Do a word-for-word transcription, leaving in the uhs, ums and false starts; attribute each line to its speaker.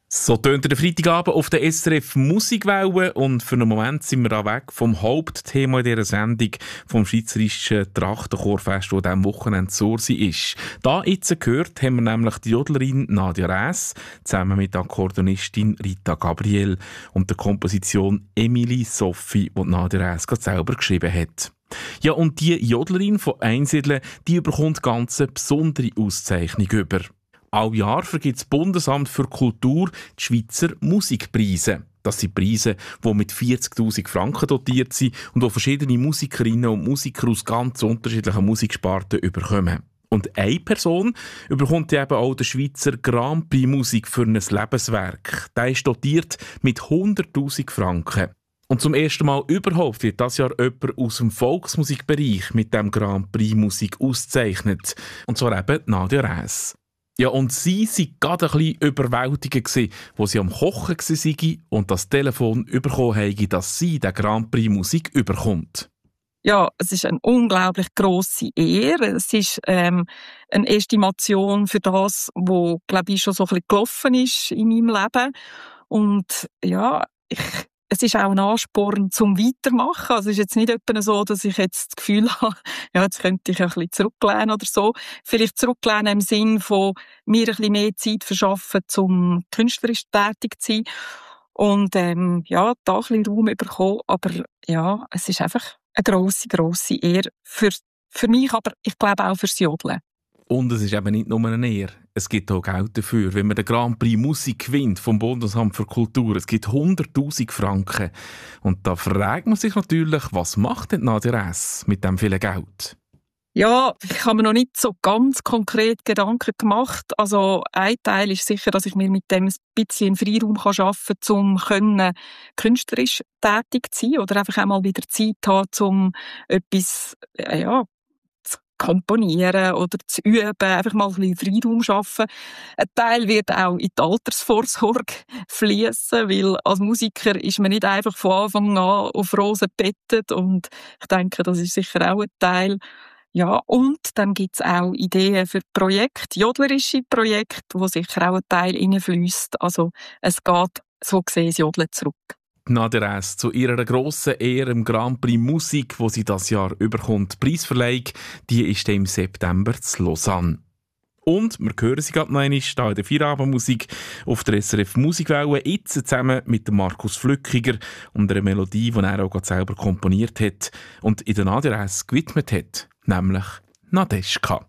Speaker 1: So tönt der Freitagabend auf der S R F Musikwelle und für einen Moment sind wir auch weg vom Hauptthema in dieser Sendung, vom Schweizerischen Trachtenchorfest, das diesem Wochenende Sursi ist. Da jetzt gehört, haben wir nämlich die Jodlerin Nadia Räss zusammen mit der Akkordeonistin Rita Gabriel und der Komposition Emily Sophie, die Nadia Räss gerade selber geschrieben hat. Ja, und die Jodlerin von Einsiedeln, die bekommt ganz eine besondere Auszeichnung über. All Jahr vergibt das Bundesamt für Kultur die Schweizer Musikpreise. Das sind Preise, die mit vierzigtausend Franken dotiert sind und die verschiedene Musikerinnen und Musiker aus ganz unterschiedlichen Musiksparten überkommen. Und eine Person bekommt eben auch den Schweizer Grand Prix Musik für ein Lebenswerk. Der ist dotiert mit hunderttausend Franken. Und zum ersten Mal überhaupt wird das Jahr jemand aus dem Volksmusikbereich mit dem Grand Prix Musik ausgezeichnet. Und zwar eben Nadia Räss. Ja, und sie waren gerade ein bisschen überwältigt, als sie am Kochen waren und das Telefon bekommen haben, dass sie den Grand Prix Musik überkommt.
Speaker 2: Ja, es ist eine unglaublich grosse Ehre. Es ist ähm, eine Estimation für das, was, glaube ich, schon so ein bisschen gelaufen ist in meinem Leben. Und ja, ich Es ist auch ein Ansporn zum Weitermachen. Also es ist jetzt nicht etwa so, dass ich jetzt das Gefühl habe, ja, jetzt könnte ich ein bisschen zurücklehnen oder so. Vielleicht zurücklehnen im Sinn von mir ein bisschen mehr Zeit verschaffen, um künstlerisch tätig zu sein. Und ähm, ja, da ein bisschen Raum bekommen. Aber ja, es ist einfach eine grosse, grosse Ehre für, für mich, aber ich glaube auch fürs Jodeln.
Speaker 1: Und es ist eben nicht nur eine Ehre. Es gibt auch Geld dafür. Wenn man den Grand Prix Musik gewinnt vom Bundesamt für Kultur, es gibt hunderttausend Franken. Und da fragt man sich natürlich, was macht denn Nadia Räss mit dem vielen Geld?
Speaker 2: Ja, ich habe mir noch nicht so ganz konkret Gedanken gemacht. Also ein Teil ist sicher, dass ich mir mit dem ein bisschen Freiraum schaffen kann, um können, künstlerisch tätig zu sein oder einfach einmal wieder Zeit haben, um etwas, ja, komponieren oder zu üben, einfach mal ein bisschen Freiraum schaffen. Ein Teil wird auch in die Altersvorsorge fließen, weil als Musiker ist man nicht einfach von Anfang an auf Rosen bettet und ich denke, das ist sicher auch ein Teil. Ja, und dann gibt's auch Ideen für Projekte, jodlerische Projekte, wo sicher auch ein Teil reinfliesst. Also es geht so gesehen ins Jodeln zurück.
Speaker 1: Nadia Räss zu ihrer grossen Ehre im Grand Prix Musik, wo sie das Jahr überkommt. Die Preisverleihung, die ist im September zu Lausanne. Und wir hören sie gerade noch einmal hier in der Feierabendmusik auf der S R F Musikwelle, jetzt zusammen mit Markus Flückiger und einer Melodie, die er auch selber komponiert hat und in der Nadia Räss gewidmet hat, nämlich Nadeschka.